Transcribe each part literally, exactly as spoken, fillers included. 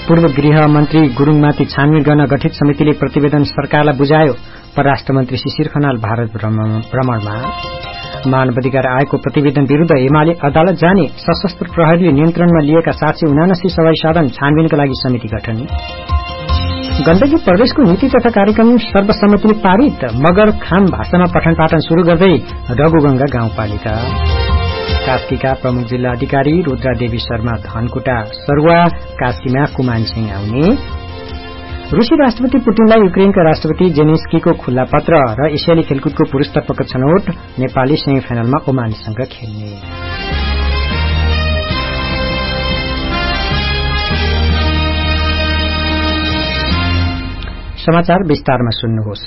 पूर्व गृह मन्त्री गुरूङमाथि छानबिन गर्न गठित समितिले प्रतिवेदन सरकारलाई बुझायो। परराष्ट्र मन्त्री शिशिर खनाल भारत भ्रमणमा। मानवाधिकार आयोगको प्रतिवेदन विरूद्ध एमाले अदालत जाने। सशस्त्र प्रहरीले नियन्त्रणमा लिएका सात सय उनासी सवारी साधन छानबिनका लागि समिति गठन। गण्डकी प्रदेशको नीति तथा कार्यक्रम सर्वसम्मतिले पारित। मगर खाम भाषामा पठन पाठन शुरू गर्दै रघुगंगा गाउँपालिका। कास्कीका प्रमुख जिल्ला अधिकारी रुद्रा देवी शर्मा धनकुटा सरुवा कास्कीमा कुमान सिंह आउने। रूसी राष्ट्रपति पुटिनलाई युक्रेनका राष्ट्रपति जेलेन्स्कीको खुल्ला पत्र र एसियाली खेलकुदको पुरूष तर्फको छनौट। नेपाली सेमी फाइनलमा ओमानसँग खेल्ने। समाचार विस्तारमा सुन्नुहोस्।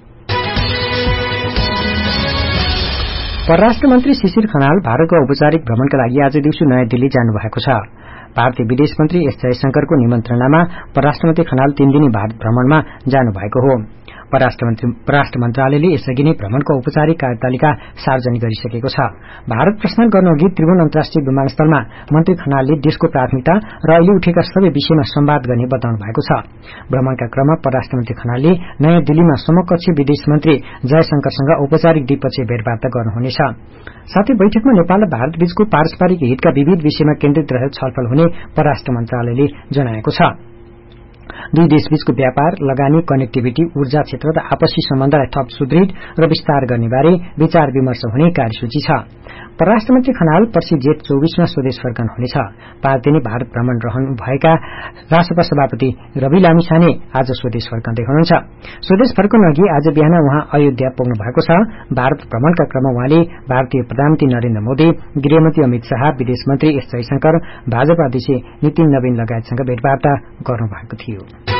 परराष्ट्र मन्त्री शिशिर खनाल भारतको औपचारिक भ्रमणका लागि आज दिउँसो नयाँ दिल्ली जानुभएको छ। भारतीय विदेश मन्त्री एस जयशंकरको निमन्त्रणामा परराष्ट्र मन्त्री खनाल तीन दिने भारत भ्रमणमा जानुभएको हो। परराष्ट्र मन्त्रालयले यसअघि नै भ्रमणको औपचारिक कार्यतालिका सार्वजनिक गरिसकेको छ। भारत प्रस्थान गर्नुअघि त्रिभुवन अन्तर्राष्ट्रिय विमानस्थलमा मन्त्री खनालले देशको प्राथमिकता र अहिले उठेका सबै विषयमा संवाद गर्ने बताउनु भएको छ। भ्रमणका क्रममा परराष्ट्र मन्त्री खनालले नयाँ दिल्लीमा समकक्षी विदेश मन्त्री जयशंकरसँग औपचारिक द्विपक्षीय भेटवार्ता गर्नुहुनेछ। साथै बैठकमा नेपाल र भारत बीचको पारस्परिक हितका विविध विषयमा केन्द्रित रहेर छलफल हुने परराष्ट्र मन्त्रालयले जनाएको छ। दुई देशबीचको व्यापार, लगानी, कनेक्टिभिटी, ऊर्जा क्षेत्र र आपसी सम्बन्धलाई थप सुदृढ र विस्तार गर्ने बारे विचार विमर्श हुने कार्यसूची छ। परराष्ट्र मन्त्री खनाल पर्सि जेठ चौबीसमा स्वदेश फर्कनुहुनेछ। पाँच दिने भारत भ्रमण रहनुभएका राष्ट्रसभा सभापति रवि लामिछाने आज स्वदेश फर्कँदै हुनुहुन्छ। स्वदेश फर्कनु अघि आज बिहान उहाँ अयोध्या पुग्नु भएको छ। भारत भ्रमणका क्रममा उहाँले भारतीय प्रधानमन्त्री नरेन्द्र मोदी, गृहमन्त्री अमित शाह, विदेश मन्त्री एस जयशंकर, भाजपा अध्यक्ष नितिन नवीन लगायतसँग भेटवार्ता गर्नुभएको थियो।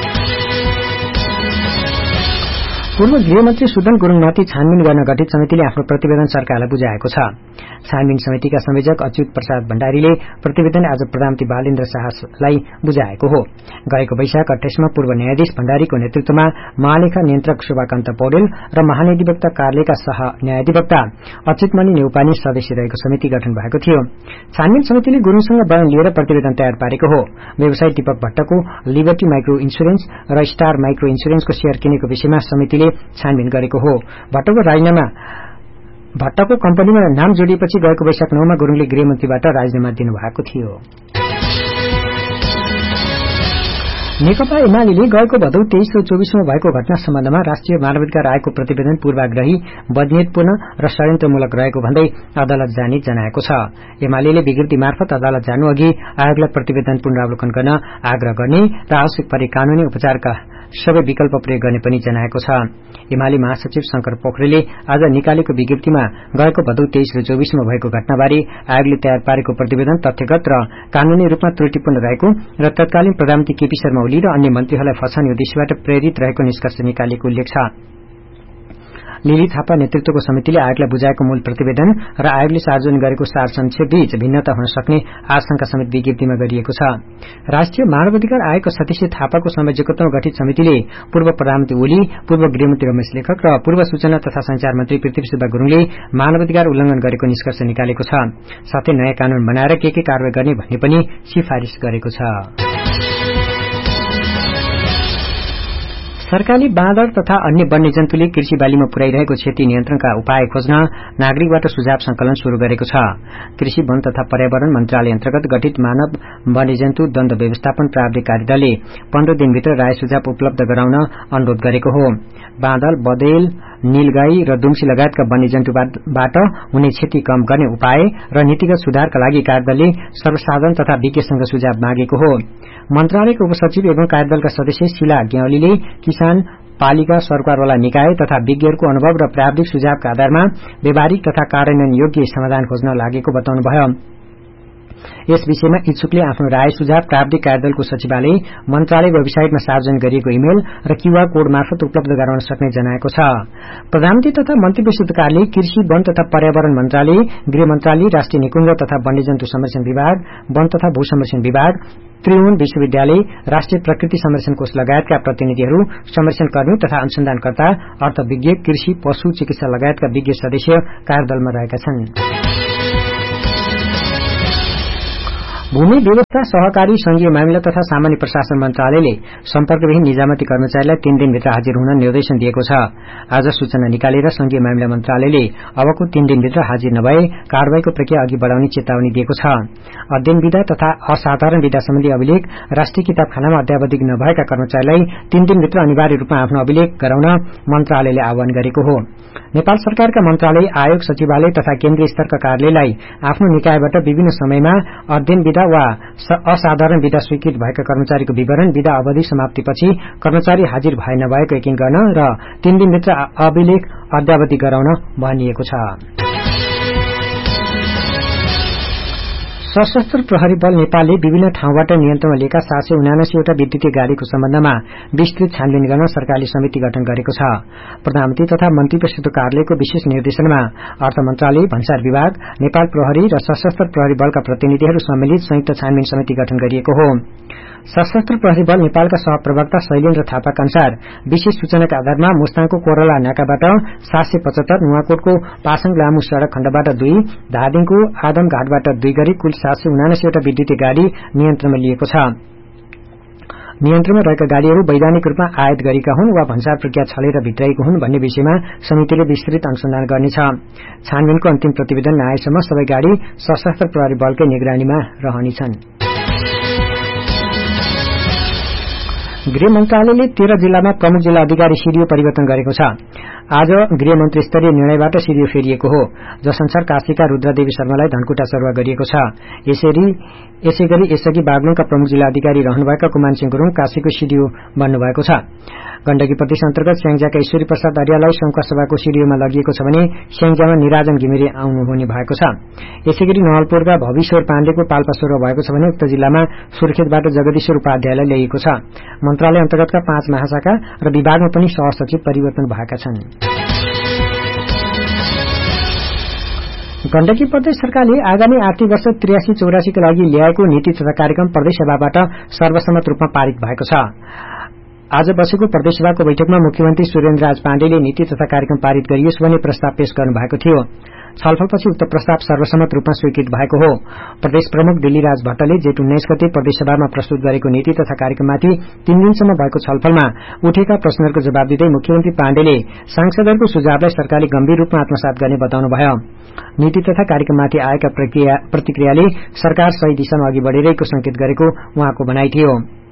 पूर्व गृहमन्त्री सुदन गुरूङमाथि छानबिन गर्न गठित समितिले आफ्नो प्रतिवेदन सरकारलाई बुझाएको छ। छानबिन समितिका संयोजक अच्युत प्रसाद भण्डारीले प्रतिवेदन आज प्रधानमन्त्री बालेन्द्र शाहलाई बुझाएको हो। गएको वैशाख अठाइसमा पूर्व न्यायाधीश भण्डारीको नेतृत्वमा महालेखा नियन्त्रक शोभाकान्त पौडेल र महाधिवक्ता कार्यालयका सह न्यायाधिवक्ता अच्युतमणि नेउपाने सदस्य रहेको समिति गठन भएको थियो। छानबिन समितिले गुरूङसँग बयान लिएर प्रतिवेदन तयार पारेको हो। व्यवसायी दीपक भट्टको लिबर्टी माइक्रो इन्स्योरेन्स र स्टार माइक्रो इन्स्योरेन्सको शेयर किनेको विषयमा समितिले छानबिन गरेको हो। भट्टको राजीनामा भट्टको कम्पनीमा नाम जोडिएपछि गएको वैशाख नौमा गुरूङले गृहमन्त्रीबाट राजीनामा दिनुभएको थियो। नेकपा एमाले गएको भदौ तेइस र चौबीसमा भएको घटना सम्बन्धमा राष्ट्रिय मानवाधिकार आयोगको प्रतिवेदन पूर्वाग्रही, बदनीयतपूर्ण र षड्यन्त्रमूलक रहेको भन्दै अदालत जाने जनाएको छ। एमाले विज्ञप्ति मार्फत अदालत जानु अघि आयोगलाई प्रतिवेदन पुनरावलोकन गर्न आग्रह गर्ने र आवश्यक परे कानूनी उपचारका सबै विकल्प प्रयोग गर्ने पनि जनाएको छ। एमाले महासचिव शंकर पोखरेलले आज निकालेको विज्ञप्तिमा गएको भदौ तेइस र चौबीसमा भएको घटनाबारे आयोगले तयार पारेको प्रतिवेदन तथ्यगत र कानूनी रूपमा त्रुटिपूर्ण रहेको र तत्कालीन प्रधानमन्त्री केपी शर्मा ओली र अन्य मन्त्रीहरूलाई फसाउने उद्देश्यबाट प्रेरित रहेको निष्कर्ष निकालेको उल्लेख छ। लिली थापा नेतृत्वको समितिले आयोगलाई बुझाएको मूल प्रतिवेदन र आयोगले सार्वजनिक गरेको सार संक्षेप बीच भिन्नता हुन सक्ने आशंका समेत विज्ञप्तिमा गरिएको छ। राष्ट्रिय मानवाधिकार आयोगका सदस्य थापाको संयोजकत्वमा गठित समितिले पूर्व प्रधानमन्त्री ओली, पूर्व गृहमन्त्री रमेश लेखक र पूर्व सूचना तथा संचार मन्त्री पृथ्वीसुब्बा गुरूङले मानवाधिकार उल्लंघन गरेको निष्कर्ष निकालेको छ। साथै नयाँ कानून बनाएर के के कारवाही गर्ने भन्ने पनि सिफारिश गरेको छ। सरकारले बाँदर तथा अन्य वन्यजन्तुले कृषि बालीमा पुर्याइरहेको क्षति नियन्त्रणका उपाय खोज्न नागरिकबाट सुझाव संकलन शुरू गरेको छ। कृषि, वन तथा पर्यावरण मन्त्रालय अन्तर्गत गठित मानव वन्यजन्तु द्वन्द व्यवस्थापन प्राविधिक कार्यदलले पन्ध्र दिनभित्र राय सुझाव उपलब्ध गराउन अनुरोध गरेको हो। बाँदर, बँदेल, नीलगाई र दुम्सी लगायतका वन्यजन्तुबाट हुने क्षति कम गर्ने उपाय र नीतिगत सुधारका लागि कार्यदलले सर्वसाधारण तथा विज्ञसँग सुझाव मागेको हो। मन्त्रालयका उपसचिव एवं कार्यदलका सदस्य शीला ग्यावलीले किसान, पालिका, सरकारवाला निकाय तथा विज्ञहरूको अनुभव र प्राविधिक सुझावका आधारमा व्यावहारिक तथा कार्यान्वयन योग्य समाधान खोज्न लागेको बताउनुभयो। यस विषयमा इच्छुकले आफ्नो राय सुझाव प्राविधिक कार्यदलको सचिवालय, मन्त्रालय वेबसाइटमा सार्वजनिक गरिएको इमेल र क्यूआर कोड मार्फत उपलब्ध गराउन सक्ने जनाएको छ। प्रधानमन्त्री तथा मन्त्री परिषद कार्यालय, कृषि, वन तथा पर्यावरण मन्त्रालय, गृह मन्त्रालय, राष्ट्रिय निकुञ्ज तथा वन्यजन्तु संरक्षण विभाग, वन तथा भू संरक्षण विभाग, त्रिभुवन विश्वविद्यालय, राष्ट्रिय प्रकृति संरक्षण कोष लगायतका प्रतिनिधिहरू, संरक्षणकर्मी तथा अनुसन्धानकर्ता, अर्थविज्ञ, कृषि, पशु चिकित्सा लगायतका विज्ञ सदस्य कार्यदलमा रहेका छन्। भूमि व्यवस्था सहकारी संघीय मामिला तथा सामान्य प्रशासन मन्त्रालयले सम्पर्कविहीन निजामती कर्मचारीलाई तीन दिनभित्र हाजिर हुन निर्देशन दिएको छ। आज सूचना निकालेर संघीय मामिला मन्त्रालयले अबको तीन दिनभित्र हाजिर नभए कारवाहीको प्रक्रिया अघि बढ़ाउने चेतावनी दिएको छ। अध्ययन विधा तथा असाधारण विधा सम्बन्धी अभिलेख राष्ट्रिय किताबखानामा अध्यावधिक नभएका कर्मचारीलाई तीन दिनभित्र अनिवार्य रूपमा आफ्नो अभिलेख गराउन मन्त्रालयले आह्वान गरेको हो। नेपाल सरकारका मन्त्रालय, आयोग, सचिवालय तथा केन्द्रीय स्तरका कार्यालयलाई आफ्नो निकायबाट विभिन्न समयमा अध्ययन विधा वा असाधारण विधा स्वीकृत भएका कर्मचारीको विवरण, विधा अवधि समाप्तिपछि कर्मचारी हाजिर भए नभएको यकिन गर्न र तीन दिनभित्र अभिलेख अद्यावधि गराउन भनिएको छ। सशस्त्र प्रहरी बल नेपालले विभिन्न ठाउँबाट नियन्त्रणमा लिएका सात सय उनासीवटा विद्युतीय गाड़ीको सम्बन्धमा विस्तृत छानबिन गर्न सरकारले समिति गठन गरेको छ। प्रधानमन्त्री तथा मन्त्री परिषदको कार्यालयको विशेष निर्देशनमा अर्थ मन्त्रालय, भन्सार विभाग, नेपाल प्रहरी र सशस्त्र प्रहरी बलका प्रतिनिधिहरू सम्मिलित संयुक्त छानबिन समिति गठन गरिएको हो। सशस्त्र प्रहरी बल नेपालका सहप्रवक्ता शैलेन्द्र थापाका अनुसार विशेष सूचनाका आधारमा मुस्ताङको कोरला नाकाबाट सात सय पचहत्तर, नुवाकोटको पासाङ लामू सड़क खण्डबाट दुई, धादिङको आदमघाटबाट दुई गरी कुल सात सय उनासीवटा विद्युतीय गाड़ी नियन्त्रणमा लिएको छ। नियन्त्रणमा रहेका गाड़ीहरू वैधानिक रूपमा आयात गरेका हुन् वा भन्सार प्रक्रिया छलेर भित्राइएको हुन् भन्ने विषयमा समितिले विस्तृत अनुसन्धान गर्नेछ। छानबिनको अन्तिम प्रतिवेदन नआएसम्म सबै गाड़ी सशस्त्र प्रहरी बलकै निगरानीमा रहनेछन्। गृह मन्त्रालयले तेह्र जिल्लामा प्रमुख जिल्ला अधिकारी सिडिओ परिवर्तन गरेको छ। आज गृह मन्त्री स्तरीय निर्णयबाट सिडिओ फेरिएको हो, जसअनुसार काशीका रुद्रदेवी शर्मालाई धनकुटा सरुवा गरिएको छ। यसैगरी यसअघि बागलुङका प्रमुख जिल्ला अधिकारी रहनुभएका कुमान सिंह गुरूङ काशीको सिडिओ बन्नुभएको छ। गण्डकी प्रदेश अन्तर्गत स्याङ्जाका ईश्वरी प्रसाद आर्यलाई सङ्खुवा सभाको सिडिओमा लगिएको छ भने स्याङ्जामा निराजन घिमिरे आउनुहुने भएको छ। यसैगरी नवलपुरका भविश्वर पाण्डेको पाल्पा सरुवा भएको छ भने उक्त जिल्लामा सुर्खेतबाट जगदीश्वर उपाध्यायलाई ल्याइएको छ। मन्त्रालय अन्तर्गतका पाँच महाशाखा र विभागमा पनि सहसचिव परिवर्तन भएका छन्। गण्डकी प्रदेश सरकारले आगामी आर्थिक वर्ष त्रियासी चौरासीका लागि ल्याएको नीति तथा कार्यक्रम प्रदेशसभाबाट सर्वसम्मत रूपमा पारित भएको छ। आज बसेको प्रदेशसभाको बैठकमा मुख्यमन्त्री सुरेन्द्रराज पाण्डेले नीति तथा कार्यक्रम पारित गरियोस् भन्ने प्रस्ताव पेश गर्नुभएको थियो। छलफलपछि उक्त प्रस्ताव सर्वसम्मत रूपमा स्वीकृत भएको हो। प्रदेश प्रमुख दिल्लीराज भट्टले जेठ उन्नाइस गते प्रदेशसभामा प्रस्तुत गरेको नीति तथा कार्यक्रममाथि तीन दिनसम्म भएको छलफलमा उठेका प्रश्नहरूको जवाब दिँदै मुख्यमन्त्री पाण्डेले सांसदहरूको सुझावलाई सरकारले गम्भीर रूपमा आत्मसात गर्ने बताउनुभयो। नीति तथा कार्यक्रममाथि आएका प्रतिक्रियाले सरकार सही दिशामा अघि बढ़िरहेको संकेत गरेको उहाँको भनाइ थियो।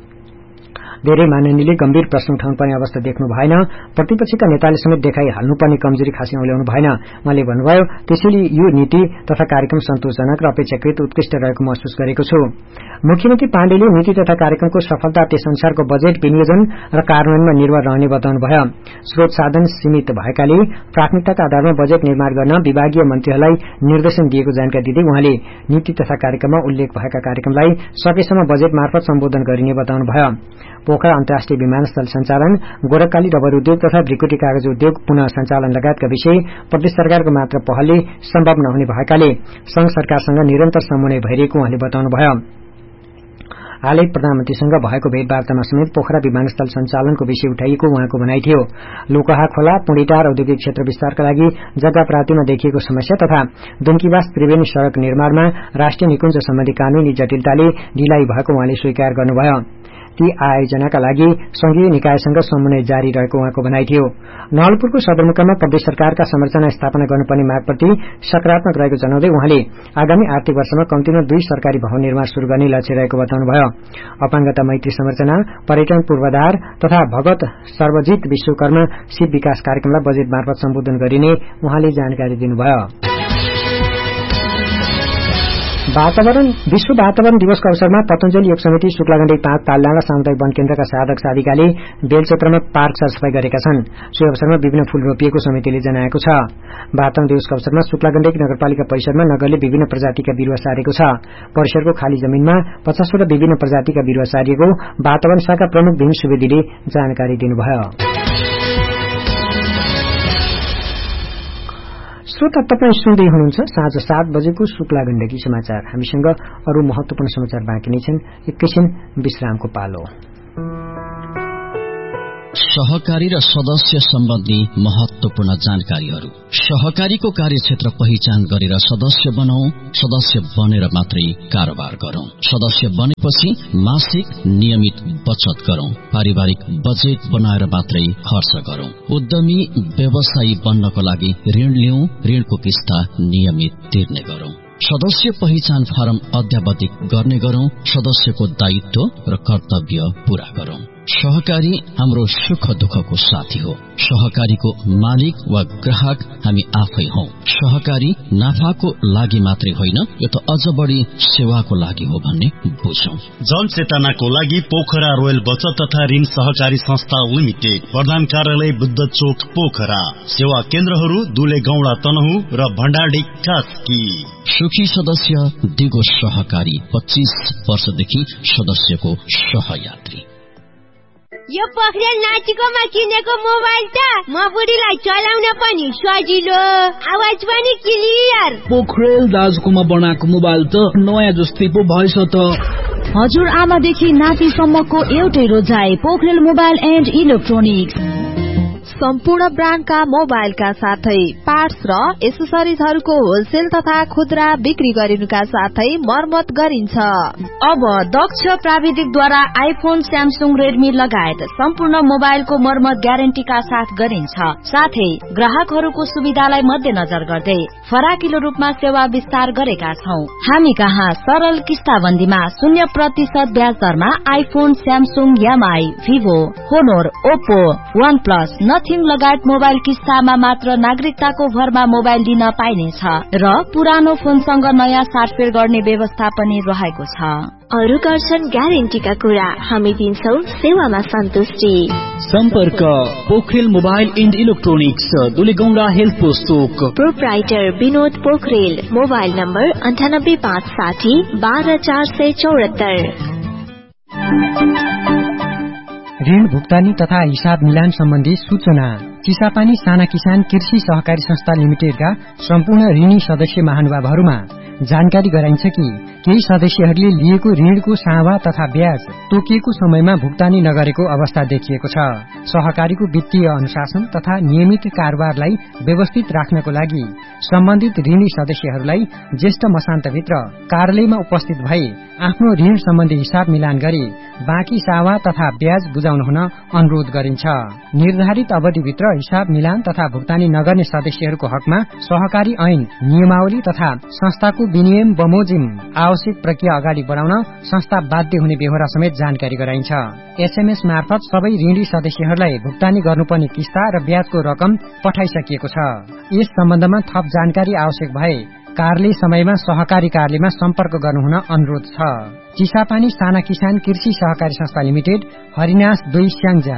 धेरै माननीयले गम्भीर प्रश्न उठाउनुपर्ने अवस्था देख्नु भएन, प्रतिपक्षका नेताले समेत देखाइहाल्नुपर्ने कमजोरी खासै औल्याउनु भएन। उहाँले भन्नुभयो, त्यसैले यो नीति तथा कार्यक्रम सन्तोषजनक र अपेक्षाकृत उत्कृष्ट रहेको महसुस गरेको छु। मुख्यमन्त्री पाण्डेले नीति तथा कार्यक्रमको सफलता त्यसअनुसारको बजेट विनियोजन र कार्यान्वयनमा निर्भर रहने बताउनुभयो। स्रोत साधन सीमित भएकाले प्राथमिकताका आधारमा बजेट निर्माण गर्न विभागीय मन्त्रीहरूलाई निर्देशन दिएको जानकारी दिँदै उहाँले नीति तथा कार्यक्रममा उल्लेख भएका कार्यक्रमलाई सकेसम्म बजेट मार्फत सम्बोधन गरिने बताउनुभयो। पोखरा अन्तर्राष्ट्रिय विमानस्थल सञ्चालन, गोरखकाली रबर उद्योग तथा भ्रिकुटी कागज उद्योग पुनः सञ्चालन लगायतका विषय प्रदेश सरकारको मात्र पहलले सम्भव नहुने भएकाले संघ सरकारसँग निरन्तर समन्वय भइरहेको उहाँले बताउनुभयो। हालै प्रधानमन्त्रीसँग भएको भेटवार्तामा समेत पोखरा विमानस्थल सञ्चालनको विषय उठाइएको उहाँको भनाइ थियो। लोकहा खोला, पुँडीटार औद्योगिक क्षेत्र विस्तारका लागि जग्गा प्राप्तिमा देखिएको समस्या तथा दुम्कीवास त्रिवेणी सड़क निर्माणमा राष्ट्रिय निकुञ्ज सम्बन्धी कानूनी जटिलताले ढिलाइ भएको उहाँले स्वीकार गर्नुभयो। ती आयोजनाका लागि संघीय निकायसँग समन्वय जारी रहेको उहाँको भनाइ थियो। नवलपुरको सदरमुकाममा प्रदेश सरकारका संरचना स्थापना गर्नुपर्ने मागप्रति सकारात्मक रहेको जनाउँदै उहाँले आगामी आर्थिक वर्षमा कम्तीमा दुई सरकारी भवन निर्माण शुरू गर्ने लक्ष्य रहेको बताउनुभयो। अपाङ्गता मैत्री संरचना, पर्यटन पूर्वाधार तथा भगत सर्वजित विश्वकर्म शिव विकास कार्यक्रमलाई बजेट मार्फत सम्बोधन गरिने उहाँले जानकारी दिनुभयो। वातावरण विश्व वातावरण दिवसको अवसरमा पतञ्जलि योग समिति शुक्लागण्डकी पाँच तालडाँडा सामुदायिक वन केन्द्रका साधक साधिकाले बेलचोत्रमा पार्क सरसफाई गरेका छन्। सो अवसरमा विभिन्न फूल रोपिएको समितिले जनाएको छ। वातावरण दिवसको अवसरमा शुक्लागण्डकी नगरपालिका परिसरमा नगरले विभिन्न प्रजातिका बिरुवा सारेको छ। परिसरको खाली जमीनमा पचासवटा विभिन्न प्रजातिका बिरुवा सारिएको वातावरण शाखा प्रमुख भीम सुवेदीले जानकारी दिनुभयो। श्रोता, तपाईँ सुन्दै हुनुहुन्छ साँझ सात बजेको शुक्ला गण्डकी समाचार। हामीसँग अरू महत्वपूर्ण समाचार बाँकी नै छन्। एकैछिन विश्रामको पालो। सहकारी र सदस्य सम्बन्धी महत्वपूर्ण जानकारीहरू। सहकारीको कार्यक्षेत्र पहिचान गरेर सदस्य बनाऊ। सदस्य बनेर मात्रै कारोबार गरौं। सदस्य बनेपछि मासिक नियमित बचत गरौं। पारिवारिक बजेट बनाएर मात्रै खर्च गरौं। उद्यमी व्यवसायी बन्नको लागि ऋण लिऊ। ऋणको किस्ता नियमित तिर्ने गरौं। सदस्य पहिचान फारम अध्यावधिक गर्ने गरौं। सदस्यको दायित्व र कर्तव्य पूरा गरौं। सहकारी हाम्रो सुख दुःखको साथी हो। सहकारीको मालिक वा ग्राहक हामी आफै हौ। सहकारी नाफाको लागि मात्रै होइन, यो त अझ बढी सेवाको लागि हो भन्ने बुझौं। जनचेतनाको लागि पोखरा रोयल बचत तथा ऋण सहकारी संस्था लिमिटेड, प्रधान कार्यालय बुद्ध चोक पोखरा। सेवा केन्द्रहरू दुले गौडा तनहु र भण्डारी कास्की। सुखी सदस्य दिगो सहकारी, पच्चीस वर्षदेखि सदस्यको सहयात्री। यो पोखरेल नाचिकोमा किनेको मोबाइल त म बुढीलाई चलाउन पनि सजिलो, आवाज पनि क्लियर। पोखरेल दाजुकोमा बनाएको मोबाइल त नयाँ जस्तै पो भएछ त। हजुर आमादेखि नातिसम्मको एउटै रोजाइ, पोखरेल मोबाइल एन्ड इलेक्ट्रोनिक्स। सम्पूर्ण ब्रान्डका मोबाइलका साथै पार्ट्स र एसेसरिजहरूको होलसेल तथा खुद्रा बिक्री गरिनुका साथै मर्मत गरिन्छ। अब दक्ष प्राविधिकद्वारा आइफोन, स्यामसुङ, रेडमी लगायत सम्पूर्ण मोबाइलको मर्मत ग्यारेन्टीका साथ गरिन्छ। साथै ग्राहकहरूको सुविधालाई मध्यनजर गर्दै फराकिलो रूपमा सेवा विस्तार गरेका छौं। हामी कहाँ सरल किस्ताबन्दीमा शून्य प्रतिशत ब्याज दरमा iPhone, Samsung, MI, Vivo, होनोर, Oppo, one plus, nothing लगायत मोबाइल किस्तामा मात्र नागरिकताको भरमा मोबाइल दिन पाइनेछ र पुरानो फोनसँग नयाँ साटफेर गर्ने व्यवस्था पनि रहेको छ। अरू गर्छन् ग्यारेन्टीका कुरा, हामी दिन्छौं सेवामा सन्तुष्टि। सम्पर्क Pokharel mobile and electronics, दुलेगौडा health post Chowk. Proprietor Vinod Pokharel. Mobile number अन्ठानब्बे पाँच साठी बाह्र चार सय चौहत्तर। ऋण भुक्तानी तथा हिसाब मिलान सम्बन्धी सूचना। चिसापानी साना किसान कृषि सहकारी संस्था लिमिटेडका सम्पूर्ण ऋणी सदस्य महानुभावहरूमा जानकारी गराइन्छ कि केही सदस्यहरूले लिएको ऋणको सावा तथा ब्याज तोकिएको समयमा भुक्तानी नगरेको अवस्था देखिएको छ। सहकारीको वित्तीय अनुशासन तथा नियमित कारोबारलाई व्यवस्थित राख्नको लागि सम्बन्धित ऋणी सदस्यहरूलाई ज्येष्ठ मसान्तभित्र कार्यालयमा उपस्थित भई आफ्नो ऋण सम्बन्धी हिसाब मिलान गरी बाँकी सावा तथा ब्याज बुझाउन हुन अनुरोध गरिन्छ। निर्धारित अवधिभित्र हिसाब मिलान तथा भुक्तानी नगर्ने सदस्यहरूको हकमा सहकारी ऐन, नियमावली तथा संस्थाको विनियम बमोजिम आवश्यक प्रक्रिया अगाडि बढाउन संस्था बाध्य हुने बेहोरा समेत जानकारी गराइन्छ। एसएमएस मार्फत सबै ऋणी सदस्यहरूलाई भुक्तानी गर्नुपर्ने किस्ता र ब्याजको रकम पठाइसकिएको छ। यस सम्बन्धमा थप जानकारी आवश्यक भए कार्यालय समयमा सहकारी कार्यालयमा सम्पर्क गर्नुहुन अनुरोध छ। चिसापानी साना किसान कृषि सहकारी संस्था लिमिटेड, हरिनास दुई स्याङ्जा।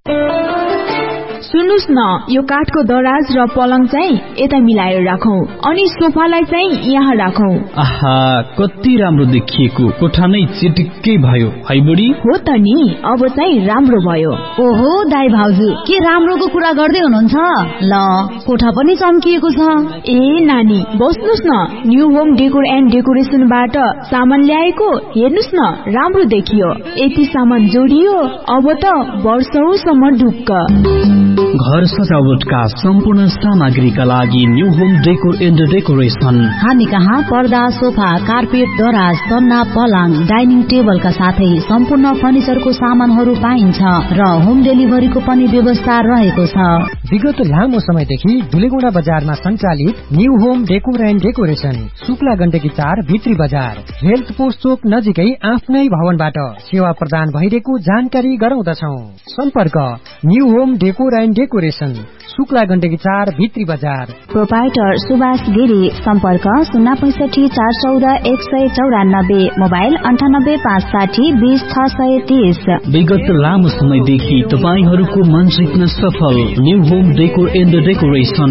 सुन्नुस् न, यो काठको दराज र पलङ चाहिँ यता मिलाएर राखौं अनि सोफालाई चाहिँ यहाँ राखौं। आहा, कति राम्रो देखिएको, कोठा नै चिटिक्कै भयो है बुढी। हो त नि, अब चाहिँ राम्रो भयो। ओहो दाइ भाउजू, के राम्रोको कुरा गर्दै हुनुहुन्छ? ल, कोठा पनि चम्किएको छ। ए नानी, बस्नुस् न, न्यू होम डेकोर एन्ड डेकोरेसनबाट सामान ल्याएको, हेर्नुस् न, राम्रो देखियो। यति सामान जोडियो, अब त वर्षौसम्म ढुक्क। घर सजावटका सम्पूर्ण सामग्रीका लागि new home decor and decoration. हामी कहाँ पर्दा, सोफा, कार्पेट, दराज, सन्ना, पलङ, डाइनिङ टेबलका साथै सम्पूर्ण फर्निचरको सामानहरू पाइन्छ र होम डेलिभरीको पनि व्यवस्था रहेको छ। विगत लामो समयदेखि दुलेगौडा बजारमा सञ्चालित new home decor and decoration, Shukla Gandaki चार, भित्री बजार, हेल्थ पोस्ट चोक नजिकै आफ्नै भवनबाट सेवा प्रदान भइरहेको जानकारी गराउँदछौ। सम्पर्क new home decor and decoration, Shukla Gandaki चार, भित्री बजार। प्रोपाइटर सुभाष गिरी। सम्पर्क शून्य पैंसठी चार चौध एक सय चौरानब्बे, मोबाइल अन्ठानब्बे पाँच साठी बीस छ सय तीस। विगत लामो समयदेखि तपाईहरूको मन जित्न सफल new home decor and decoration.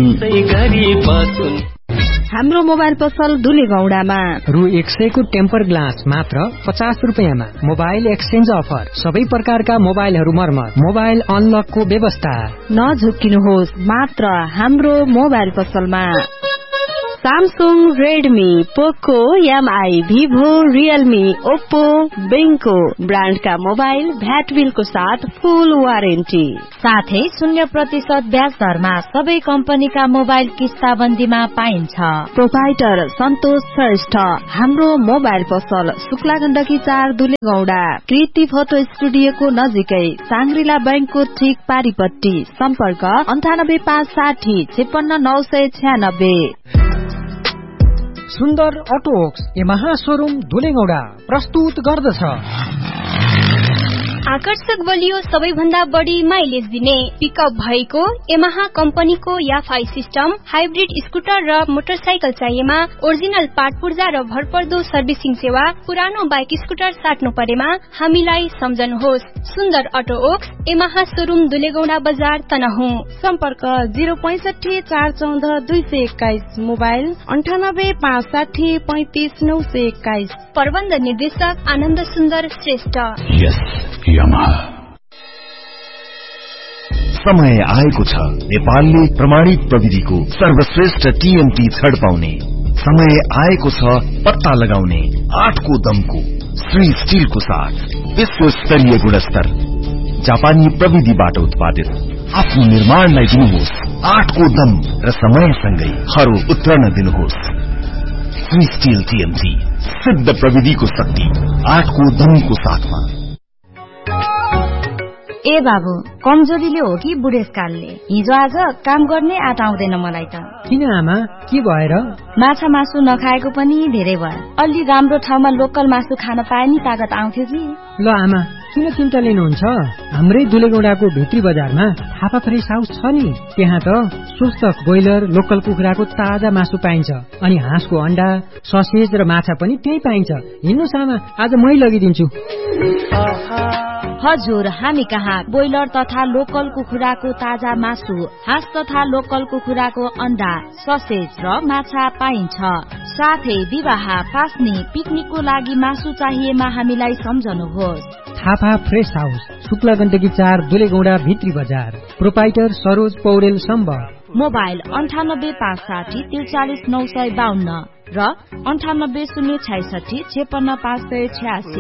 हाम्रो मोबाइल पसल दुलेगौडामा रु एक सयको टेम्पर ग्लास मात्र पचास रुपियाँमा। मोबाइल एक्सचेन्ज अफर, सबै प्रकारका मोबाइलहरू मर्मत, मोबाइल अनलकको व्यवस्था। नझुक्किनुहोस्, मात्र हाम्रो मोबाइल पसलमा Samsung, Redmi, Poco, M I, Vivo, Realme, Oppo, Benko ब्रान्डका mobile VAT बिलको साथ फुल वारेन्टी साथै शून्य प्रतिशत ब्याज दरमा सबै कम्पनीका मोबाइल किस्ताबन्दीमा पाइन्छ। प्रोपाइटर सन्तोष श्रेष्ठ। हाम्रो मोबाइल पसल शुक्ला गण्डकी चार दुलेगौडा, कृति फोटो स्टुडियोको नजिकै, साङ्ग्रिला बैंकको ठीक पारिपट्टि। सम्पर्क अन्ठानब्बे पाँच साठी छेपन्न नौ सय छ्यानब्बे। सुन्दर अटोक्स यमाहा शोरूम दुलेगौडा प्रस्तुत गर्दछ आकर्षक बलियो सबैभन्दा बढी माइलेज दिने पिकअप भएको यमाहा कम्पनीको याफाई सिस्टम हाइब्रिड स्कुटर र मोटरसाइकल चाहिएमा ओरिजिनल पार्ट पूर्जा र भरपर्दो सर्भिसिङ सेवा। पुरानो बाइक स्कुटर साट्नु परेमा हामीलाई सम्झनुहोस्। सुन्दर अटो ओक्स यमाहा शोरूम दुलेगौडा बजार तनहुँ। सम्पर्क जिरो पैंसठी चार चौध दुई सय एक्काइस, मोबाइल अन्ठानब्बे पाँच साठी पैंतिस नौ सय एक्काइस। प्रबन्ध निर्देशक आनन्द सुन्दर श्रेष्ठ। समय आएको छ नेपालले प्रमाणित प्रविधिको सर्वश्रेष्ठ टीएमटी छड पाउने। समय आएको छ पत्ता लगाउने आठको दमको श्री स्टिलको साथ विश्व स्तरीय गुणस्तर जापानी प्रविधिबाट उत्पादित आफ्नो निर्माणलाई दिनुहोस् आठको दम र समयसँगै हरो उत्रन दिनुहोस्। श्री स्टिल टीएमटी सिद्ध प्रविधिको शक्ति आठको दमको साथमा। ए बाबु, कमजोरीले हो कि बुढेसकालले? हिजो आज काम गर्ने आँट आउँदैन मलाई त। किन आमा, के भएर? माछा मासु नखाएको पनि धेरै भयो। अलि राम्रो ठाउँमा लोकल मासु खान पाए नि तागत आउँथ्यो कि। ल आमा, किन चिन्ता लिनुहुन्छ? हाम्रै दुलेगौडाको भित्री बजारमा थापा फ्रेस हाउस छ नि, त्यहाँ त स्वस्थ ब्रोइलर लोकल कुखुराको ताजा मासु पाइन्छ। अनि हाँसको अण्डा, ससेज र माछा पनि त्यही पाइन्छ। हिँड्नुस् आमा, आज मै लगिदिन्छु। हजुर, हामी कहाँ ब्रोइलर तथा लोकल कुखुराको ताजा मासु, हाँस तथा लोकल कुखुराको अण्डा, ससेज र माछा पाइन्छ। साथै विवाह, पास्नी, पिकनिकको लागि मासु चाहिएमा हामीलाई सम्झनुहोस्। थापा फ्रेस हाउस, शुक्ला गण्डकी चार दुलेगौडा भित्री बजार। प्रोपाइटर सरोज पौडेल सम्बर। मोबाइल अन्ठानब्बे पाँच साठी त्रिचालिस नौ सय बाहन्न र अन्ठानब्बे शून्य छैसठी छेपन्न पाँच सय छ्यासी।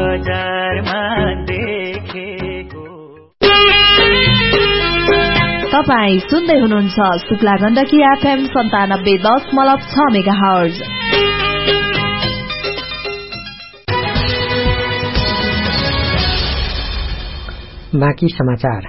तपाई सुन्दै हुनुहुन्छ शुक्ला गण्डकी एफएम सन्तानब्बे दशमलव छ मेगा हर्ज। बाँकी समाचार।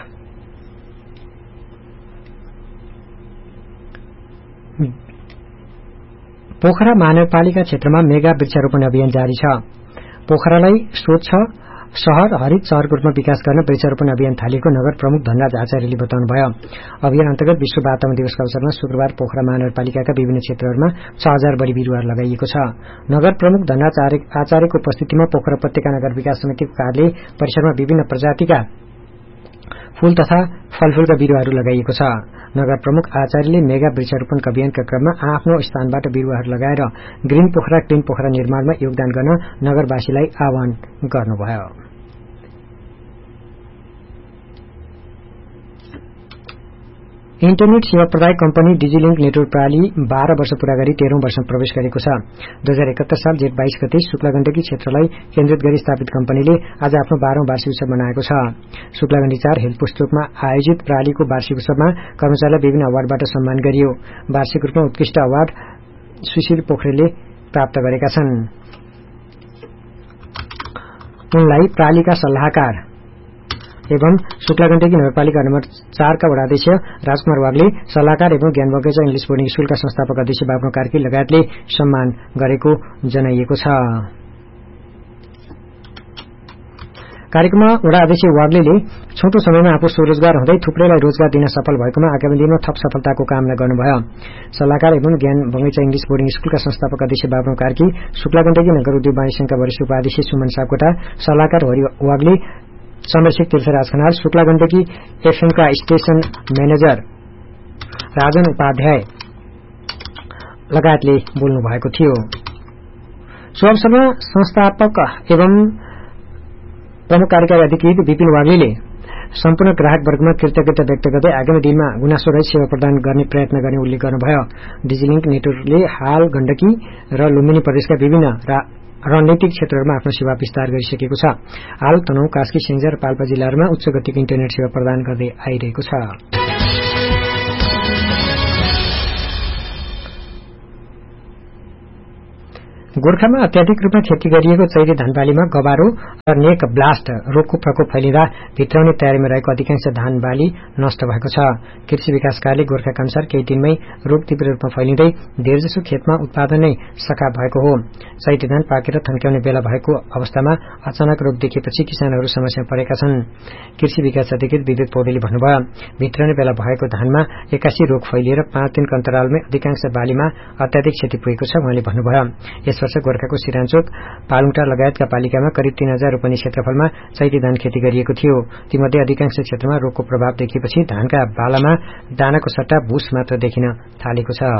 पोखरा महानगरपालिका क्षेत्रमा मेगा वृक्षारोपण अभियान जारी छ। पोखरालाई स्वच्छ शहर हरित शहरको रूपमा विकास गर्न वृक्षारोपण अभियान थालिएको नगर प्रमुख धनराज आचार्यले बताउनुभयो। अभियान अन्तर्गत विश्व वातावरण दिवसका अवसरमा शुक्रबार पोखरा महानगरपालिकाका विभिन्न क्षेत्रहरूमा छ हजार बढी बिरूवाहरू लगाइएको छ। नगर प्रमुख धनराज आचार्यको उपस्थितिमा पोखरा उपत्यका नगर विकास समितिको कार्यालय परिसरमा विभिन्न प्रजातिका फूल तथा फलफूलका बिरूवाहरू लगाइएको छ। नगर प्रमुख आचार्यले मेगा वृक्षारोपण अभियानका क्रममा आफ्नो स्थानबाट बिरूवाहरू लगाएर ग्रीन पोखरा क्लीन पोखरा निर्माणमा योगदान गर्न नगरवासीलाई आह्वान गर्नुभयो। इन्टरनेट सेवा प्रदायक कम्पनी डिजिलिंक नेटवर्क प्रणाली बाह्र वर्ष पूरा गरी तेह्रौं वर्षमा प्रवेश गरेको छ। दुई हजार एकहत्तर साल जेठ बाइस गते शुक्ला गण्डकी क्षेत्रलाई केन्द्रित गरी स्थापित कम्पनीले आज आफ्नो बाह्रौं वार्षिक उत्सव मनाएको छ। शुक्ला गण्डी चार हेल्थ पोस्टमा आयोजित प्रणालीको वार्षिक उत्सवमा कर्मचारीलाई विभिन्न अवार्डबाट सम्मान गरियो। वार्षिक रूपमा उत्कृष्ट अवार्ड सुशील पोखरेलले प्राप्त गरेका छन्। उनलाई प्रणालीका सल्लाहकार एवं शुक्ला गण्डकी नगरपालिका नम्बर चार का वडाध्यक्ष राजकुमार वाग्ले, सल्लाहकार एवं ज्ञान बगैंचा इंग्लिश बोर्डिंग स्कूलका संस्थापक अध्यक्ष बाबु कार्की लगायतले सम्मान गरेको जनाइएको छ। कार्यक्रममा वडा अध्यक्ष वाग्लेले छोटो समयमा आफू स्वरोजगार हुँदै थुप्रैलाई रोजगार दिन सफल भएकोमा आगामी दिनमा थप सफलताको कामना गर्नुभयो। सल्लाहकार एवं ज्ञान बगैंचा इंग्लिश बोर्डिंग स्कूलका संस्थापक अध्यक्ष बाबु कार्की, शुक्ला गण्डकी नगर उद्योग वाणिज्य संघका वरिष्ठ उपाध्यक्ष सुमन सापकोटा, सल्लाहकार हरि वाग्ले, चन्द्रशेखर तीर्थराज खनाल, शुक्ला गण्डकी एफएमका स्टेशन म्यानेजर राजन उपाध्याय लगायतले बोल्नु भएको थियो। सो अवसरमा संस्थापक एवं प्रमुख कार्यकारी अधिकृत विपिन वाग्लेले सम्पूर्ण ग्राहक वर्गमा कृतज्ञता व्यक्त गर्दै आगामी दिनमा गुनासो रहित सेवा प्रदान गर्ने प्रयत्न गर्ने उल्लेख गर्नुभयो। डिजिलिंक नेटवर्कले हाल गण्डकी र लुम्बिनी प्रदेशका विभिन्न रणनीतिक क्षेत्रहरूमा आफ्नो सेवा विस्तार गरिसकेको छ। हाल तनहुँ, कास्की, स्याङ्जा र पाल्पा जिल्लाहरूमा उच्च गतिको इन्टरनेट सेवा प्रदान गर्दै आइरहेको छ। गोर्खामा अत्याधिक रूपमा खेती गरिएको चैरी धानबालीमा गबारो र नेक ब्लास्ट रोगको प्रकोप फैलिँदा भित्राउने तयारीमा रहेको अधिकांश धान बाली नष्ट भएको छ। कृषि विकास कार्यालय गोर्खाका अनुसार केही दिनमै रोग तीव्र रूपमा फैलिँदै धेरैजसो खेतमा उत्पादन नै सकाप भएको हो। चैती धान पाकेर थन्क्याउने बेला भएको अवस्थामा अचानक रोग देखिएपछि किसानहरू समस्यामा परेका छन्। कृषि विकास अधिकृत विद्युत पौडेलले भन्नुभयो, भित्राउने बेला भएको धानमा एक्कासी रोग फैलिएर पाँच दिनको अन्तरालमै अधिकांश बालीमा अत्याधिक क्षति पुगेको छ। उहाँले भन्नुभयो, यस वर्ष गोर्खाको सिराञ्चोक, पालुङटा लगायतका पालिकामा करिब तीन हजार रोपनी क्षेत्रफलमा चैती धान खेती गरिएको थियो। तीमध्ये अधिकांश क्षेत्रमा रोगको प्रभाव देखिएपछि धानका बालामा दानाको सट्टा भुस मात्र देखिन थालेको छ।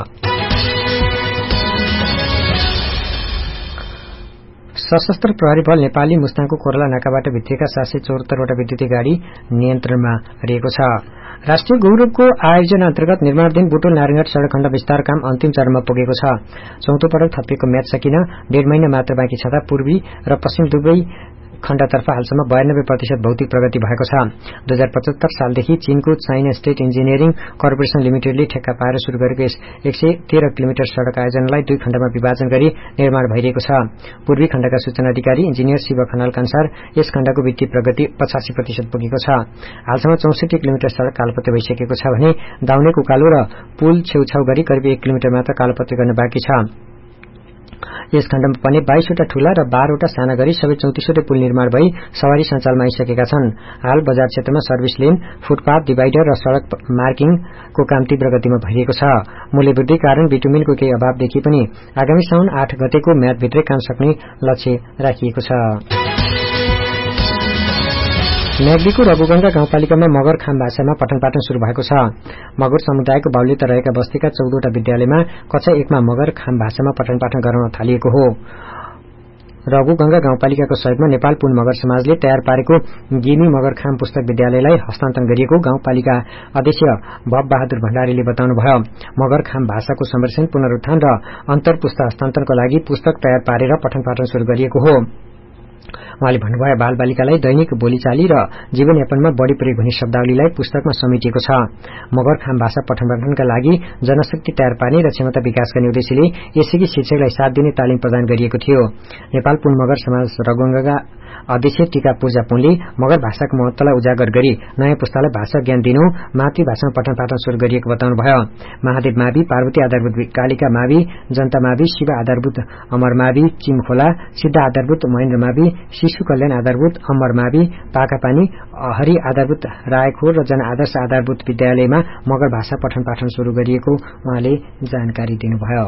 सशस्त्र प्रहरी बल नेपाली मुस्ताङको कोरला नाकाबाट भित्रिएका सात सय चौहत्तरवटा विद्युतीय गाड़ी नियन्त्रणमा रहेको छ। राष्ट्रिय गौरवको आयोजना अन्तर्गत निर्माणाधीन बुटोल नारायणघाट सड़क खण्ड विस्तार काम अन्तिम चरणमा पुगेको छ। चौथो पटक थपिएको म्याच सकिन डेढ़ महिना मात्र बाँकी छँदा पूर्वी र पश्चिम दुवै खण्डतर्फ हालसम्म बयानब्बे प्रतिशत भौतिक प्रगति भएको छ। दुई हजार पचहत्तर सालदेखि चीनको चाइना स्टेट इन्जिनियरिङ कर्पोरेशन लिमिटेडले ठेक्का पाएर शुरू गरेको यस एक सय तेह्र किलोमिटर सड़क आयोजनालाई दुई खण्डमा विभाजन गरी निर्माण भइरहेको छ। पूर्वी खण्डका सूचना अधिकारी इन्जिनियर शिव खनालका अनुसार यस खण्डको वित्तीय प्रगति पचासी प्रतिशत पुगेको छ। हालसम्म चौसठी किलोमिटर सड़क कालोपत्रे भइसकेको छ भने दाउनेक उकालो र पुल छेउछाउ गरी करिब एक किलोमिटर मात्र कालोपत्रे गर्न बाँकी छ। यस खण्डमा पनि बाइसवटा ठूला र बाह्रवटा साना गरी सबै चौतिसवटै पुल निर्माण भई सवारी सञ्चालमा आइसकेका छन्। हाल बजार क्षेत्रमा सर्भिस लेन, फुटपाथ, डिभाइडर र सड़क मार्किङको काम तीव्र गतिमा भइरहेको छ। मूल्यवृद्धि कारण बिटुमिनको केही अभाव देखिए पनि आगामी साउन आठ गतेको म्यादभित्रै काम सक्ने लक्ष्य राखिएको छ। म्याग्दीको रघुगंगा गाउँपालिकामा मगर खाम भाषामा पठन पाठन शुरू भएको छ। मगर समुदायको बाहुल्यता रहेका बस्तीका चौधवटा विद्यालयमा कक्षा एकमा मगर खाम भाषामा पठन पाठन गराउन थालिएको हो। रघुगंगा गाउँपालिकाको सहयोगमा नेपाल पुन मगर समाजले तयार पारेको गिमी मगर खाम पुस्तक विद्यालयलाई हस्तान्तरण गरिएको गाउँपालिका अध्यक्ष भव बहादुर भण्डारीले बताउनुभयो। मगर खाम भाषाको संरक्षण, पुनरुत्थान र अन्तर पुस्ता हस्तान्तरणको लागि पुस्तक तयार पारेर पठन पाठन शुरू गरिएको हो। उहाँले भन्नुभयो, बाल बालिकालाई दैनिक बोलीचाली र जीवनयापनमा बढ़ी प्रयोग हुने शब्दावलीलाई पुस्तकमा समेटिएको छ। मगर खाम भाषा पठन पाठनका लागि जनशक्ति तयार पार्ने र क्षमता विकास गर्ने उद्देश्यले यसअघि शिक्षकलाई सात दिने तालिम प्रदान गरिएको थियो। नेपाल पुन मगर समाज रघुगंगा अध्यक्ष टीका पूजा पुनले मगर भाषाको महत्वलाई उजागर गरी नयाँ पुस्तालाई भाषा ज्ञान दिनु, मातृभाषामा पठन पाठन शुरू गरिएको बताउनुभयो। महादेव मावि, पार्वती आधारभूत कालिका मावि, जनता मावि, शिव आधारभूत अमर मावि, चिमखोला, सिद्ध आधारभूत महेन्द्र मावि, शिशु कल्याण आधारभूत अमर मावि, पाकापानी, हरि आधारभूत रायखोर र जन आदर्श आधारभूत विद्यालयमा मगर भाषा पठन पाठन शुरू गरिएको उहाँले जानकारी दिनुभयो।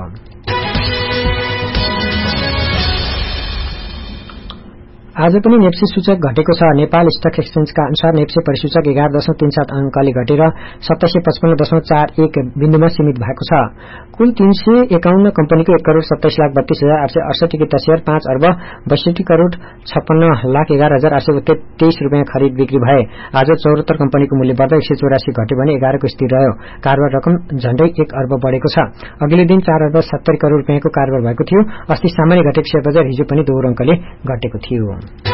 आज पनि नेप्से सूचक घटेको छ। नेपाल स्टक एक्सचेन्जका अनुसार नेप्से परिसूचक एघार दशमलव तीन सात अंकले घटेर सत्तर सय पचपन्न दशमलव चार एक बिन्दुमा सीमित भएको छ। कुल तीन सय एकाउन्न कम्पनीको एक करोड़ सत्ताइस लाख बत्तीस हजार आठ सय अडसठी किता शेयर पाँच अर्ब बैसठी करोड़ छप्पन्न लाख एघार हजार आठ सय तेइस रूपियाँ खरिद बिक्री भए। आज चौहत्तर कम्पनीको मूल्य बढ्दा एक सय चौरासी घट्यो भने एघारको स्थिर रह्यो। कारोबार रकम झण्डै एक अर्ब बढ़ेको छ। अघिल्लो दिन चार अर्ब सत्तरी करोड़ रूपियाँको कारोबार भएको थियो। अस्ति सामान्य घटेको शेयर बजार हिजो पनि दोहोरो अंकले घटेको थियो।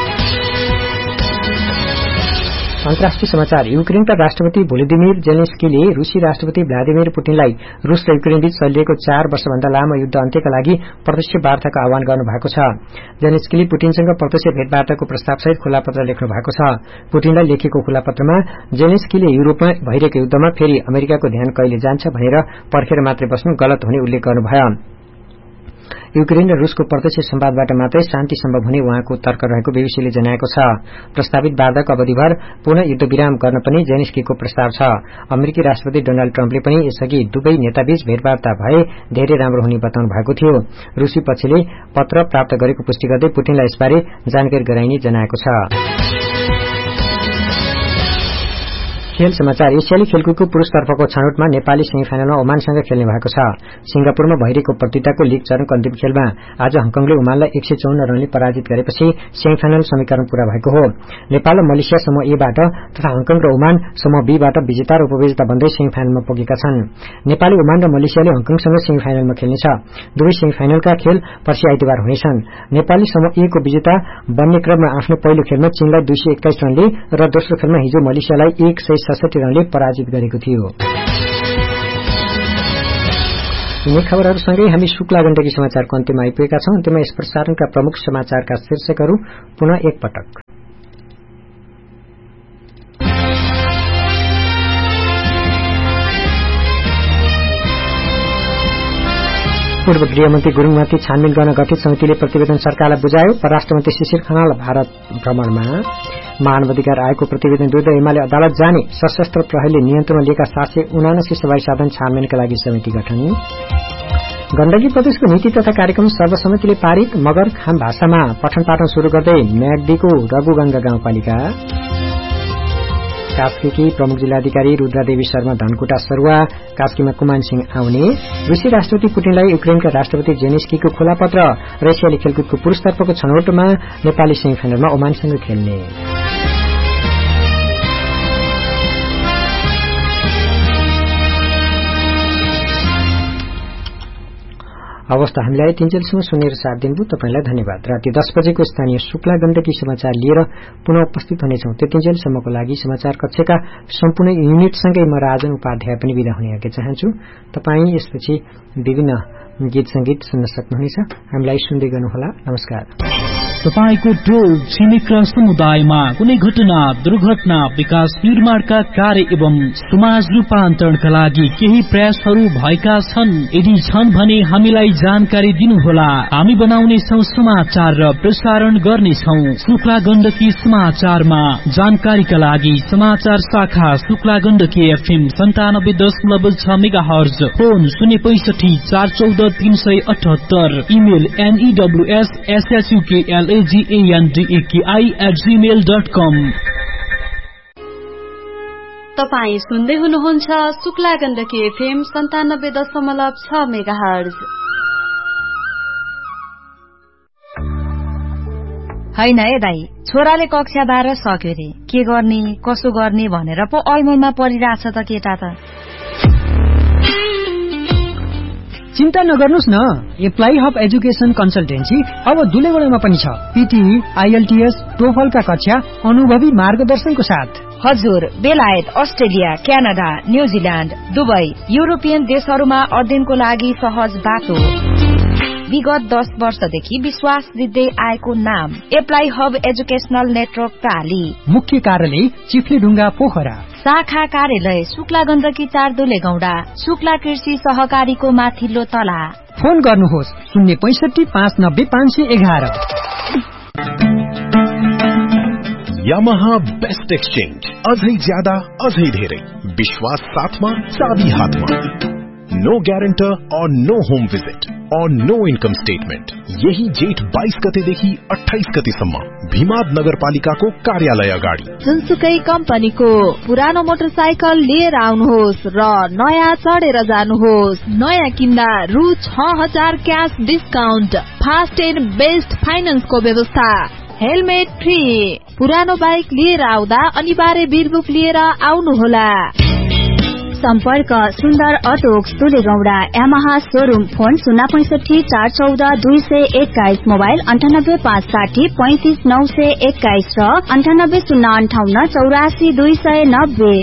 अन्तर्राष्ट्रिय समाचार। युक्रेनका राष्ट्रपति भोलोदिमिर जेलेन्स्कीले रूसी राष्ट्रपति व्लादिमिर पुटिनलाई रूस र युक्रेन बीच चलिरहेको चार वर्षभन्दा लामो युद्ध अन्त्यका लागि प्रत्यक्ष वार्ताको आह्वान गर्नु भएको छ। जेलेन्स्कीले पुटिनसँग प्रत्यक्ष भेटवार्ताको प्रस्तावसहित खुला पत्र लेख्नु भएको छ। पुटिनलाई लेखेको खुला पत्रमा जेलेन्स्कीले युरोपमा भइरहेको युद्धमा फेरि अमेरिकाको ध्यान कहिले जान्छ भनेर पर्खेर मात्रै बस्नु गलत हुने उल्लेख गर्नुभयो। युक्रेन र रूसको प्रत्यक्ष संवादबाट मात्रै शान्ति सम्भव हुने उहाँको तर्क रहेको बीबीसीले जनाएको छ। प्रस्तावित वार्ताको अवधिभर पुनः युद्धविराम गर्न पनि जेलेन्स्कीको प्रस्ताव छ। अमेरिकी राष्ट्रपति डोनाल्ड ट्रम्पले पनि यसअघि दुवै नेताबीच भेटवार्ता भए धेरै राम्रो हुने बताउनु भएको थियो। रूसी पक्षले पत्र प्राप्त गरेको पुष्टि गर्दै पुटिनलाई यसबारे जानकारी गराइने जनाएको छ। खेल समाचार। एसियाली खेलकुदको पुरुषतर्फको छनौटमा नेपाली सेमी फाइनलमा ओमानसँग खेल्ने भएको छ। सिंगापुरमा भइरहेको प्रतियोगिताको लीग चरणको अन्तिम खेलमा आज हङकङले ओमानलाई एक सय चौन्न रनले पराजित गरेपछि सेमी फाइनल समीकरण पूरा भएको हो। नेपाल र मलेसिया समूह एबाट तथा हङकङ र ओमान समूह बीबाट विजेता र उपविजेता बन्दै सेमी फाइनलमा पुगेका छन्। नेपाली, ओमान र मलेसियाले हङकङसँग सेमी फाइनलमा खेल्नेछ। दुवै सेमी फाइनलका खेल पर्सि आइतबार हुनेछन्। नेपाली समूह ए को विजेता बन्ने क्रममा आफ्नो पहिलो खेलमा चीनलाई दुई सय एक्काइस रनले र दोस्रो खेलमा हिजो मलेसियालाई एक सय सडसठी रनले पराजित गरेको थियो। यिनै खबरहरूसँगै हामी शुक्ला गण्डकी समाचारको अन्त्यमा आइपुगेका छौं। अन्त्यमा यस प्रसारणका प्रमुख समाचारका शीर्षकहरू पुनः एकपटक। पूर्व गृहमन्त्री गुरूङमाथि छानबिन गर्न गठित समितिले प्रतिवेदन सरकारलाई बुझायो। परराष्ट्र मन्त्री शिशिर खनाल भारत भ्रमणमा। मानवाधिकार आयोगको प्रतिवेदन विरुद्ध एमाले अदालत जाने। सशस्त्र प्रहरीले नियन्त्रणमा लिएका सात सय उनासी सवारी साधन छानबिनका लागि समिति गठन। गण्डकी प्रदेशको नीति तथा कार्यक्रम सर्वसम्मतिले पारित। मगर खाम भाषामा पठन पाठन शुरू गर्दै म्याग्दीको रघुगंगा गाउँपालिका। कास्कीकी प्रमुख जिल्लाधिकारी रुद्रादेवी शर्मा धनकुटा सरुवा। कास्कीमा कुमान सिंह आउने। रुसी राष्ट्रपति पुटिनलाई युक्रेनका राष्ट्रपति जेलेन्स्कीको खुला पत्र। र एसियाली खेलकुदको पुरुषतर्फको छनौटमा नेपाली सेमी फाइनलमा ओमानसँग खेल्ने। अवस्था हामीलाई तीनजेलसम्म सुनेर साथ दिनुभयो तपाईलाई धन्यवाद। राति दस बजेको स्थानीय शुक्ला गण्डकी समाचार लिएर पुनः उपस्थित हुनेछौं। त्यतिन्जेलसम्मको लागि समाचार कक्षका सम्पूर्ण युनिटसँगै म राजन उपाध्याय पनि विदा हुने आज्ञा चाहन्छु। तपाई यसपछि विभिन्न गीत संगीत सुन्न सक्नुहुनेछ। हामीलाई सुन्दै गर्नुहोला। नमस्कार। तपाईको टोल छिमेक र समुदायमा कुनै घटना, दुर्घटना, विकास निर्माणका कार्य एवं समाज रूपान्तरणका लागि केही प्रयासहरू भएका छन्। यदि छन् भने हामीलाई जानकारी दिनुहोला। हामी बनाउनेछौं समाचार र प्रसारण गर्नेछौं। शुक्ला गण्डकी समाचारमा जानकारीका लागि समाचार शाखा शुक्ला गण्डकी एफएम सन्तानब्बे दशमलव छ मेगा हर्ज, फोन शून्य पैसठी चार चौध तीन सय अठहत्तर, इमेल एनईडब्ल्यूएस एसएचयूकेएल एजीएनडीएकेआई एट जीमेल डट कम। तपाई सुन्दै हुनुहुन्छ शुक्ला गण्डकी एफएम सन्तानब्बे दशमलव छ मेगा हर्ज। हैन है दाई, छोराले कक्षा बाह्र सक्यो रे, के गर्ने कसो गर्ने भनेर पो ऐमलमा परिरहेछ त केटा त। चिन्ता नगर्नुस् न, एप्लाई हब एजुकेशन कन्सल्टेन्सी अब दुलेगडामा पनि छ। पीटीई, आईएलटीएस, टोफलका कक्षा अनुभवी मार्गदर्शनको साथ। हजुर, बेलायत, Australia, Canada, New Zealand, Dubai, European देशहरूमा अध्ययनको लागि सहज बाटो। विगत दस वर्षदेखि विश्वास दिँदै आएको नाम एप्लाई हब एजुकेशनल नेटवर्क प्राली। मुख्य कार्यालय चिफ्लेढुङ्गा पोखरा। शाखा कार्यालय शुक्ला गण्डकी चार दुलेगौडा, शुक्ला कृषि सहकारीको माथिल्लो तला। फोन गर्नुहोस् शून्य पैसठी पाँच नब्बे पाँच सय एघार। यामाहा बेस्ट एक्सचेन्ज, अझै ज्यादा अझै धेरै विश्वास साथमा, चाबी हातमा। नो ग्यारेन्टर और नो होम विजिट और नो इन्कम स्टेटमेन्ट। यही जेठ बाइस गतेदेखि अठाइस गतेसम्म भीमाद नगरपालिकाको कार्यालय अगाडि। जुनसुकै कम्पनीको पुरानो मोटरसाइकल लिएर आउनुहोस् र नयाँ चढेर जानुहोस्। नयाँ किन्दा रु छ हजार cash discount, fast and best फाइनान्सको व्यवस्था, हेलमेट फ्री। पुरानो बाइक लिएर आउँदा अनिवार्य बिल बुक लिएर आउनुहोला। सम्पर्क सुन्दर अटोक्स दुलेगौडा, यामाहा शोरूम। फोन शून्य पैसठी चार चौध दुई सय एक्काइस, मोबाइल अन्ठानब्बे पाँच साठी पैंतिस नौ सय एक्काइस र अन्ठानब्बे शून्य अन्ठाउन्न चौरासी दुई सय नब्बे।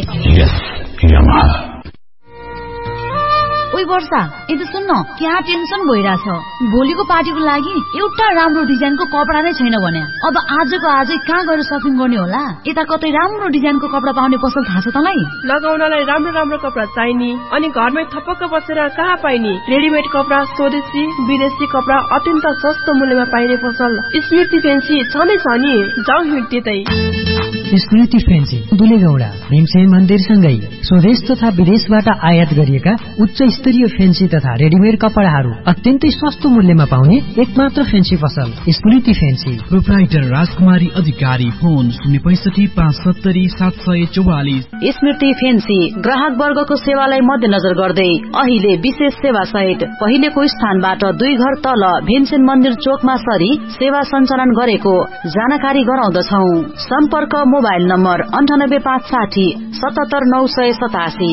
ओइ वर्षा, यदि सुन्न, क्या टेन्सन भइरहेछ। भोलिको पार्टीको लागि एउटा राम्रो डिजाइनको कपडा नै छैन भने अब आजको आजै कहाँ गएर सपिङ गर्ने होला? यता कतै राम्रो डिजाइनको कपडा पाउने पसल थाहा छ तँलाई? लगाउनलाई राम्रो राम्रो कपडा चाहिने अनि घरमै थपक्क बसेर कहाँ पाइने? रेडिमेड कपडा, स्वदेशी विदेशी कपडा अत्यन्त सस्तो मूल्यमा पाइने पसल स्मृति फेन्सी छँदै छ नि। जाउँ हिँड्दै। स्मृति फेन्सी दुलेगौडा भीमसेन मन्दिरसँगै स्वदेश तथा विदेशबाट आयात गरिएका उच्च स्तरीय फेन्सी तथा रेडिमेड कपडाहरू अत्यन्तै सस्तो मूल्यमा पाउने एकमात्र फेन्सी पसल स्मृति फेन्सी। प्रोप्राइटर राजकुमारी अधिकारी, फोन शून्य पैसठी पाँच सत्तरी सात सय चौवालिस। स्मृति फेन्सी ग्राहक वर्गको सेवालाई मध्यनजर गर्दै अहिले विशेष सेवा सहित पहिलेको स्थानबाट दुई घर तल भीमसेन मन्दिर चोकमा सरी सेवा सञ्चालन गरेको जानकारी गराउँदछौ। सम्पर्क मोबाइल नम्बर अन्ठानब्बे पाँच साठी सतहत्तर नौ सय सतासी।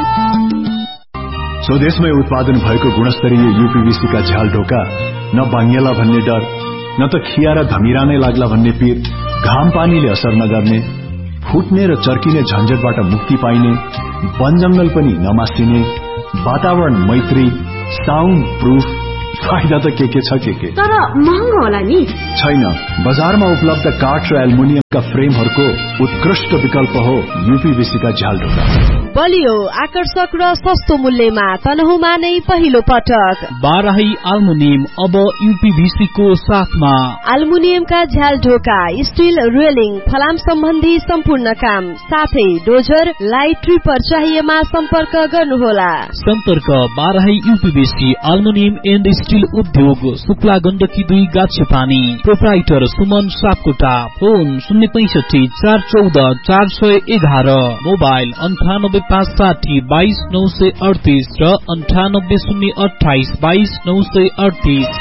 स्वदेशमै उत्पादन भएको गुणस्तरीय यूपीवीसी का झ्याल ढोका न बाङ्गिएला भन्ने डर, न त खिया र धमिरा नै लाग्ला भन्ने पीर, घाम पानीले असर नगर्ने, फुट्ने र चर्किने झन्झटबाट मुक्ति पाइने, वन जंगल पनि नमासिने, वातावरण मैत्री, साउन्ड प्रूफ, फाइदा त के के छ के के, तर महँगो होला नि? छैन, बजारमा उपलब्ध काठ र एल्युमिनियमका फ्रेमहरूको उत्कृष्ट विकल्प हो यूपीवीसी का झ्याल ढोका। बलियो आकर्षक र सस्तो मूल्यमा तनहुमा नै पहिलो पटक बाराही एल्युमिनियम अब यूपीवीसी को साथमा। एल्युमिनियमका झ्याल ढोका, स्टील रेलिङ, फलाम सम्बन्धी सम्पूर्ण काम साथै डोजर लाइट ट्रिपर चाहिएमा सम्पर्क गर्नुहोला। सम्पर्क Barahi UPVC aluminium and steel उद्योग, शुक्ला गण्डकी दुई गाछे पानी। प्रोप्राइटर सुमन सापकोटा, फोन शून्य पैसठी चार चौध चार सय एघार। मोबाइल अन्ठानब्बे पाँच साठी बाइस नौ सय अडतिस र अन्ठानब्बे शून्य अठाइस बाइस नौ सय अडतिस।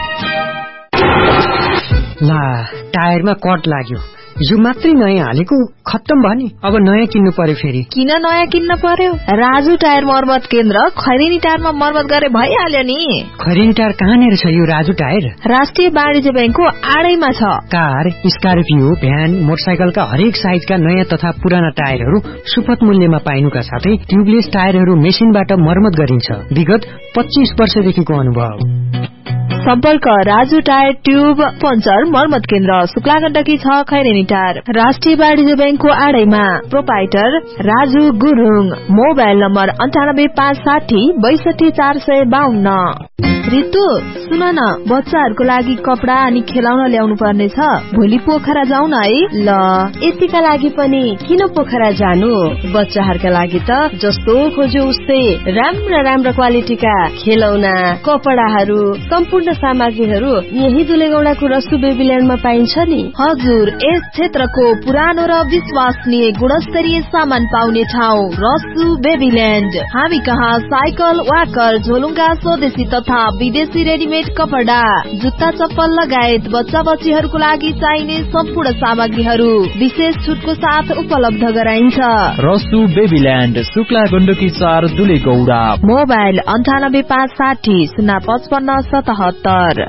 ला टायरमा कट लाग्यो, यो मात्रै नयाँ हालेको खत्तम भयो नि, अब नयाँ किन्नु पर्यो फेरि। किन नयाँ किन्न पर्यो? राजु टायर मर्मत केन्द्र खैरेनी टायरमा मर्मत गरे भइहाल्यो नि। खैरेनी टायर कहाँनिर छ यो राजु टायर? राष्ट्रिय वाणिज्य बैंकको आडैमा छ। कार, स्कर्पियो, भ्यान, मोटरसाइकलका हरेक साइजका नयाँ तथा पुराना टायरहरू सुपथ मूल्यमा पाइनुका साथै ट्युबलेस टायरहरू मेसिनबाट मर्मत गरिन्छ। विगत पच्चीस वर्षदेखिको अनुभव। सम्पर्क राजु टायर ट्युब पञ्चर मर्मत केन्द्र, शुक्ला गण्डकी छ, खैरेनी टायर, राष्ट्रिय वाणिज्य बैंकको आडैमा। Proprietor Raju Gurung. Mobile number अन्ठानब्बे पाँच साठी बैसठी चार सय बाहन्न। रितु सुन न, बच्चाहरूको लागि कपडा अनि खेलाउन ल्याउनु पर्ने छ, भोलि पोखरा जाउँ न है। ल यतिका लागि पनि किन पोखरा जानु? बच्चाहरूका लागि त जस्तो खोज्यो उस्तै राम्रा राम्रा क्वालिटीका खेलौना, कपडाहरू, सम्पूर्ण सामग्रीहरू यही दुलेगौडाको रसु बेबील्याण्डमा पाइन्छ नि। हजुर, यस क्षेत्रको पुरानो र विश्वसनीय गुणस्तरीय सामान पाउने ठाउँ रसु बेबील्याण्ड। हामी कहाँ साइकल, वाकर, झोलुङ्गा, स्वदेशी तथा विदेशी रेडिमेड कपडा, जुत्ता चप्पल लगायत बच्चा बच्चीहरूको लागि चाहिने सम्पूर्ण सामग्रीहरू विशेष छुटको साथ उपलब्ध गराइन्छ। रसु बेबील्याण्ड, शुक्ला गण्डकी चार, दुलेगौडा। मोबाइल अन्ठानब्बे पाँच साठी शून्य पचपन्न सतहत्तर।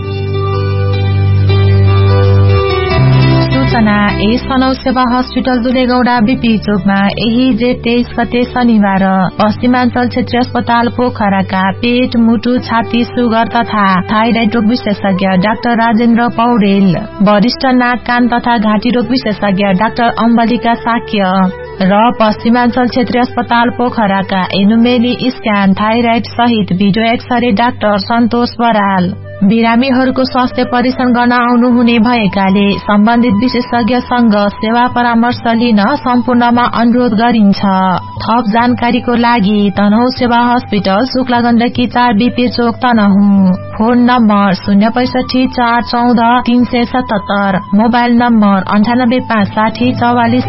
सूचना एस मानव सेवा हस्पिटल दुलेगौडा बीपी चोकमा यही जेठ तेइस गते शनिबार पश्चिमाञ्चल क्षेत्रीय अस्पताल पोखराका पेट, मुटु, छाती, सुगर तथा थाइराइड रोग विशेषज्ञ डाक्टर राजेन्द्र पौडेल, वरिष्ठ नाक, कान तथा घाँटी रोग विशेषज्ञ डाक्टर अम्बलिका साक्य र पश्चिमाञ्चल क्षेत्रीय अस्पताल पोखराका एनुमेली स्क्यान, थाइराइड सहित भिडियो एक्सरे डाक्टर सन्तोष बराल बिरामीहरूको स्वास्थ्य परीक्षण गर्न आउनुहुने भएकाले सम्बन्धित विशेषज्ञसँग सेवा परामर्श लिन सम्पूर्णमा अनुरोध गरिन्छ। थप जानकारीको लागि तनहुँ सेवा हस्पिटल, शुक्ला गण्डकी चार, बीपी चोक, तनहुँ। फोन नम्बर शून्य पैसठी चार चौध तीन सय सतहत्तर। मोबाइल नम्बर अन्ठानब्बे पाँच साठी चौवालिस